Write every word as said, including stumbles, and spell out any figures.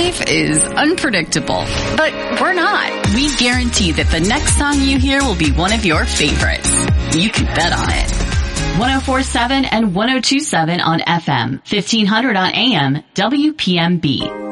life is unpredictable, but we're not. We guarantee that the next song you hear will be one of your favorites. You can bet on it. one oh four point seven and one oh two point seven on F M, fifteen hundred on A M, W P M B.